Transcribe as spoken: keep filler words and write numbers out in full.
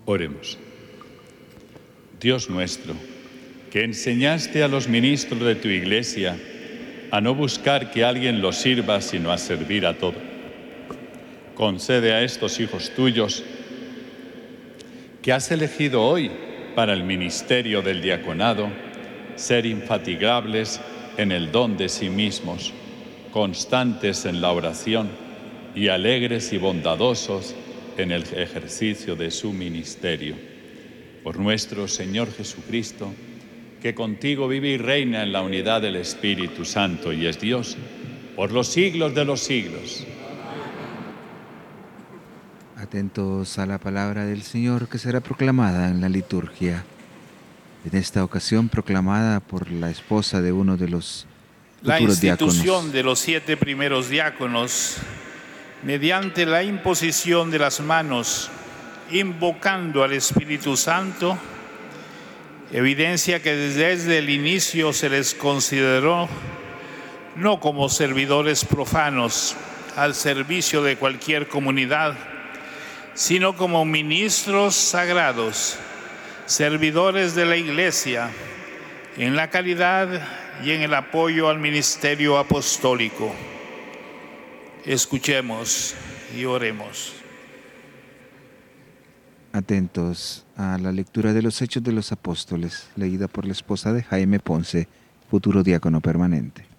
Oremos. Dios nuestro, que enseñaste a los ministros de tu Iglesia a no buscar que alguien los sirva, sino a servir a todo. Concede a estos hijos tuyos que has elegido hoy para el ministerio del diaconado, ser infatigables en el don de sí mismos, constantes en la oración y alegres y bondadosos en el ejercicio de su ministerio. Por nuestro Señor Jesucristo, que contigo vive y reina en la unidad del Espíritu Santo y es Dios, por los siglos de los siglos. Atentos a la palabra del Señor que será proclamada en la liturgia. En esta ocasión proclamada por la esposa de uno de los La futuros institución diáconos. de los siete primeros diáconos, mediante la imposición de las manos, invocando al Espíritu Santo, evidencia que desde el inicio se les consideró no como servidores profanos al servicio de cualquier comunidad, sino como ministros sagrados, servidores de la Iglesia, en la caridad y en el apoyo al ministerio apostólico. Escuchemos y oremos. Atentos a la lectura de los Hechos de los Apóstoles, leída por la esposa de Jaime Ponce, futuro diácono permanente.